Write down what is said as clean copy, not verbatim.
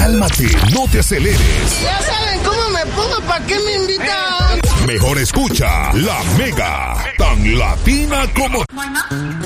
Cálmate, no te aceleres. Ya saben cómo me pongo, ¿para qué me invitan? Mejor escucha La Mega, tan latina como... Bueno.